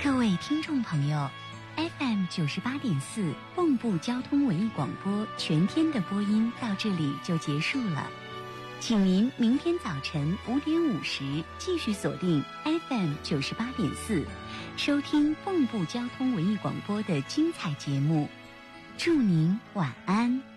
各位听众朋友 ，FM 98.4蚌埠交通文艺广播全天的播音到这里就结束了，请您明天早晨5点50继续锁定 FM 98.4，收听蚌埠交通文艺广播的精彩节目。祝您晚安。